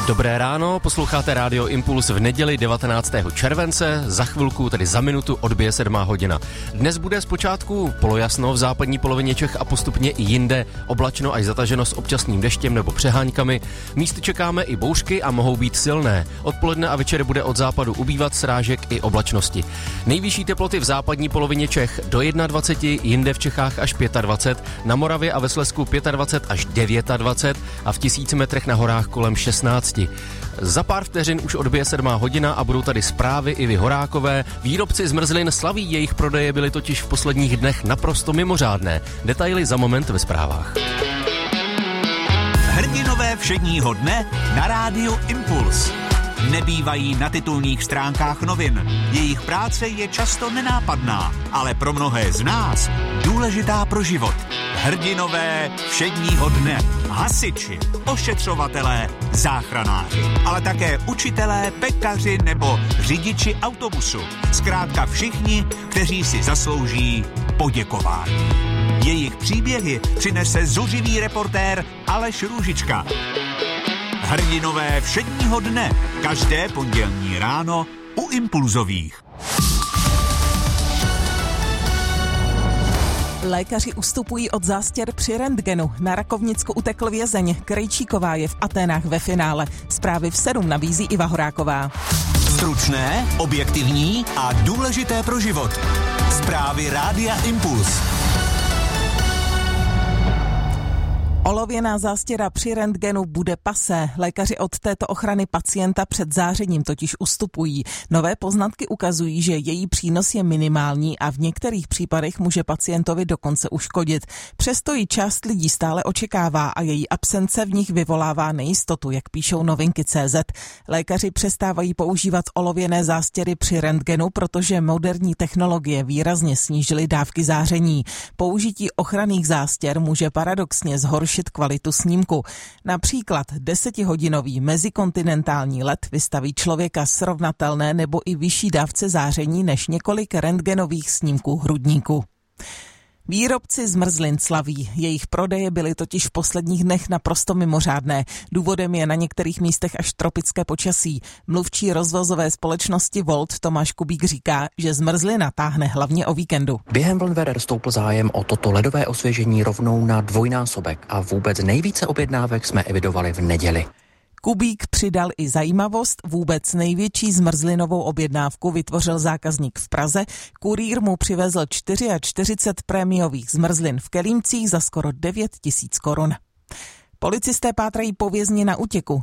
Dobré ráno, posloucháte Rádio Impuls v neděli 19. července, za chvilku, tedy za minutu odbije 7 hodina. Dnes bude zpočátku polojasno v západní polovině Čech a postupně i jinde oblačno až zataženo s občasným deštěm nebo přeháňkami. Místy čekáme i bouřky a mohou být silné. Odpoledne a večer bude od západu ubývat srážek i oblačnosti. Nejvyšší teploty v západní polovině Čech do 21, jinde v Čechách až 25, na Moravě a ve Slezsku 25 až 29 a v 1000 metrech na horách kolem 16. Za pár vteřin už odbije 7 hodina a budou tady zprávy Ivy Horákové. Výrobci zmrzlin slaví, jejich prodeje byly totiž v posledních dnech naprosto mimořádné. Detaily za moment ve zprávách. Hrdinové všedního dne na Rádiu Impuls. Nebývají na titulních stránkách novin. Jejich práce je často nenápadná, ale pro mnohé z nás důležitá pro život. Hrdinové všedního dne. Hasiči, ošetřovatelé, záchranáři, ale také učitelé, pekaři nebo řidiči autobusu. Zkrátka všichni, kteří si zaslouží poděkování. Jejich příběhy přinese zuřivý reportér Aleš Růžička. Hrdinové všedního dne, každé pondělní ráno u Impulzových. Lékaři ustupují od zástěr při rentgenu. Na Rakovnicku utekl vězeň. Krejčíková je v Aténách ve finále. Zprávy v 7 nabízí Iva Horáková. Stručné, objektivní a důležité pro život. Zprávy Rádia Impuls. Olověná zástěra při rentgenu bude pasé. Lékaři od této ochrany pacienta před zářením totiž ustupují. Nové poznatky ukazují, že její přínos je minimální a v některých případech může pacientovi dokonce uškodit. Přesto ji část lidí stále očekává a její absence v nich vyvolává nejistotu, jak píšou Novinky.cz. Lékaři přestávají používat olověné zástěry při rentgenu, protože moderní technologie výrazně snížily dávky záření. Použití ochranných zástěr může paradoxně zhoršit kvalitu snímku. Například 10hodinový mezikontinentální let vystaví člověka srovnatelné nebo i vyšší dávce záření než několik rentgenových snímků hrudníku. Výrobci zmrzlin slaví. Jejich prodeje byly totiž v posledních dnech naprosto mimořádné. Důvodem je na některých místech až tropické počasí. Mluvčí rozvozové společnosti Volt Tomáš Kubík říká, že zmrzlina táhne hlavně o víkendu. Během vln veder stoupl zájem o toto ledové osvěžení rovnou na dvojnásobek a vůbec nejvíce objednávek jsme evidovali v neděli. Kubík přidal i zajímavost, vůbec největší zmrzlinovou objednávku vytvořil zákazník v Praze. Kurýr mu přivezl 44 prémiových zmrzlin v kelímcích za skoro 9 000 korun. Policisté pátrají po vězni na útěku.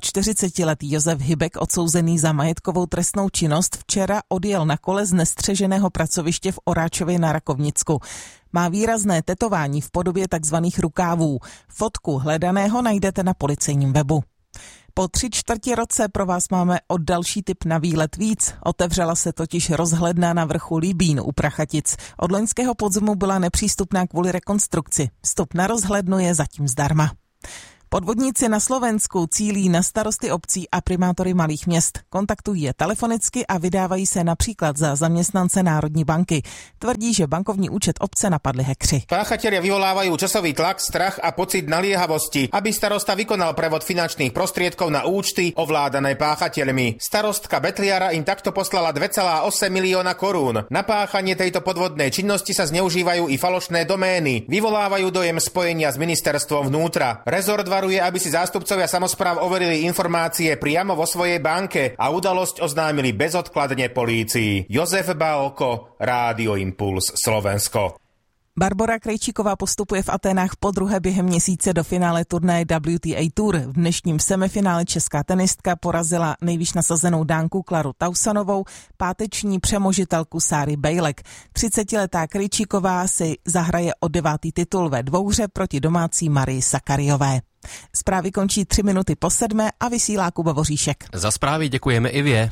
46letý Josef Hybek, odsouzený za majetkovou trestnou činnost, včera odjel na kole z nestřeženého pracoviště v Oráčově na Rakovnicku. Má výrazné tetování v podobě takzvaných rukávů. Fotku hledaného najdete na policejním webu. Po 3/4 roce pro vás máme o další tip na výlet víc. Otevřela se totiž rozhledna na vrchu Líbín u Prachatic. Od loňského podzimu byla nepřístupná kvůli rekonstrukci. Vstup na rozhlednu je zatím zdarma. Podvodníci na Slovensku cílí na starosty obcí a primátory malých měst. Kontaktují je telefonicky a vydávají se například za zaměstnance Národní banky. Tvrdí, že bankovní účet obce napadli hackři. Páchatelia vyvolávajú časový tlak, strach a pocit naliehavosti, aby starosta vykonal prevod finančných prostriedkov na účty ovládané páchateľmi. Starostka Betliara im takto poslala 2,8 milióna korún. Na páchanie tejto podvodnej činnosti sa zneužívajú i falošné domény. Vyvolávajú dojem spojenia s ministerstvom vnútra. Rezort varuje, aby si zástupcovia samospráv overili informácie priamo vo svojej banke a udalosť oznámili bezodkladne polícii. Jozef Bálko, Rádio Impuls, Slovensko. Barbora Krejčíková postupuje v Aténách po druhé během měsíce do finále turnaje WTA Tour. V dnešním semifinále česká tenistka porazila nejvýš nasazenou Dánku Klaru Tausanovou, páteční přemožitelku Sáry Bejlek. 30letá Krejčíková si zahraje o 9. titul ve dvouhře proti domácí Marii Sakariové. Zprávy končí 3 minuty po 7 a vysílá Kuba Voříšek. Za zprávy děkujeme Ivě.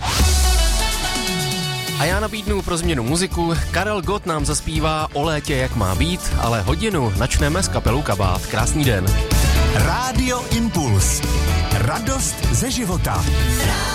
A já nabídnu pro změnu muziku. Karel Gott nám zaspívá o létě, jak má být, ale hodinu načneme s kapelou Kabát. Krásný den. Rádio Impuls. Radost ze života.